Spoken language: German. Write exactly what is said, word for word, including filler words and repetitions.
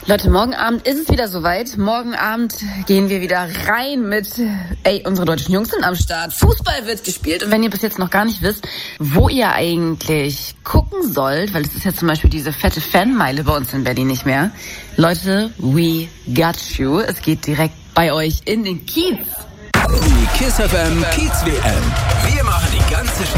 Leute, morgen Abend ist es wieder soweit. Morgen Abend gehen wir wieder rein mit, ey, unsere deutschen Jungs sind am Start. Fußball wird gespielt. Und wenn ihr bis jetzt noch gar nicht wisst, wo ihr eigentlich gucken sollt, weil es ist ja zum Beispiel diese fette Fanmeile bei uns in Berlin nicht mehr. Leute, we got you. Es geht direkt bei euch in den Kiez. Die KISS F M Kiez W M. Wir machen die ganze Stadt